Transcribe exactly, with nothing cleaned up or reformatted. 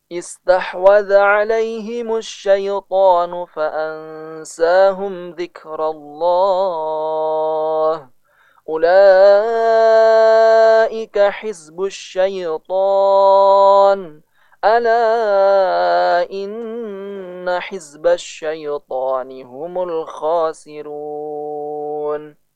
استحوذ عليهم الشيطان فأنساهم ذكر الله أولئك حزب الشيطان ألا إن حزب الشيطان هم الخاسرون